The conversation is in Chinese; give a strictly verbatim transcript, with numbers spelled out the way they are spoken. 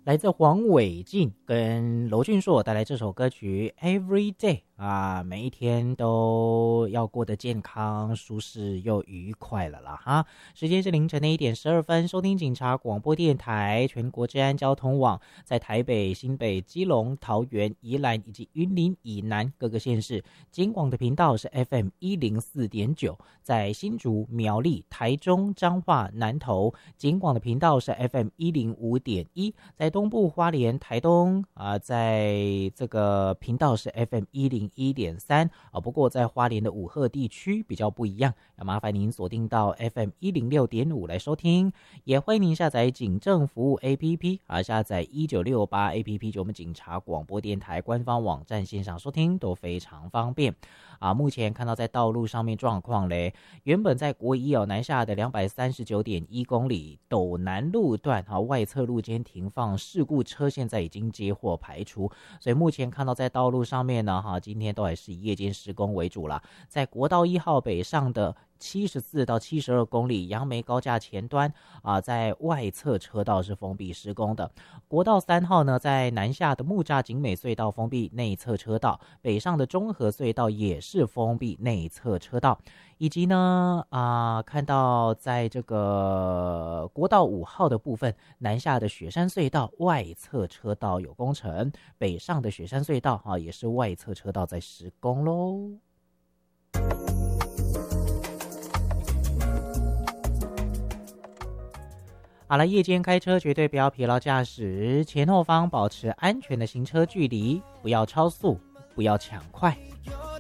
来自黄伟晋跟娄俊硕带来这首歌曲 Every Day 啊，每一天都要过得健康、舒适又愉快了啦哈。时间是凌晨的一点十二分，收听警察广播电台全国治安交通网，在台北、新北、基隆、桃园、宜兰以及云林以南各个县市，警广的频道是 F M 一零四点九，在新竹、苗栗、台中、彰化、南投，警广的频道是 F M 一零五点一，在东部花莲、台东啊，在这个频道是 F M 一零一点三啊。不过在花莲的武鹤地区比较不一样，要麻烦您锁定到 F M 一零六点五来收听。也欢迎您下载警政服务 A P P 啊，下载一九六八 A P P 就我们警察广播电台官方网站线上收听都非常方便啊。目前看到在道路上面状况嘞，原本在国一哦南下的两百三十九点一公里斗南路段啊，外侧路间停放事故车现在已经接获排除，所以目前看到在道路上面呢，哈，今天都还是以夜间施工为主啦。在国道一号北上的七十四到七十二公里杨梅高架前端啊，在外侧车道是封闭施工的。国道三号呢，在南下的木栅景美隧道封闭内侧车道，北上的中和隧道也是封闭内侧车道。以及呢啊，看到在这个国道五号的部分，南下的雪山隧道外侧车道有工程，北上的雪山隧道啊也是外侧车道在施工咯。好了，夜间开车绝对不要疲劳驾驶，前后方保持安全的行车距离，不要超速，不要抢快。